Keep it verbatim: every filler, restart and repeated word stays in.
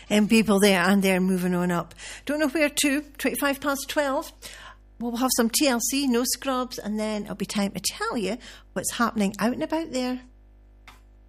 um, people there, and they're moving on up. Don't know where to, twenty-five past twelve. We'll have some T L C, No Scrubs, and then it'll be time to tell you what's happening out and about there.